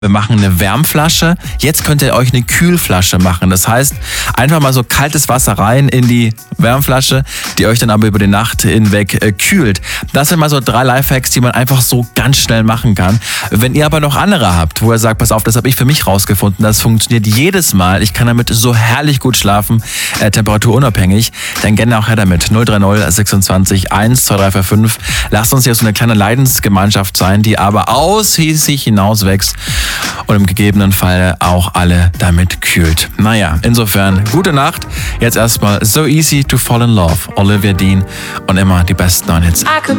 Wir machen eine Wärmflasche. Jetzt könnt ihr euch eine Kühlflasche machen. Das heißt, einfach mal so kaltes Wasser rein in die Wärmflasche, die euch dann aber über die Nacht hinweg kühlt. Das sind mal so 3 Lifehacks, die man einfach so ganz schnell machen kann. Wenn ihr aber noch andere habt, wo ihr sagt, pass auf, das habe ich für mich rausgefunden, das funktioniert jedes Mal, ich kann damit so herrlich gut schlafen, temperaturunabhängig, dann gerne auch her damit. 030 26 1 2345. Lasst uns ja so eine kleine Leidensgemeinschaft sein, die aber aus sich hinaus wächst und im gegebenen Fall auch alle damit kühlt. Naja, insofern, gute Nacht. Jetzt erstmal So Easy to Fall in Love, Olivia Dean und immer die besten neuen Hits.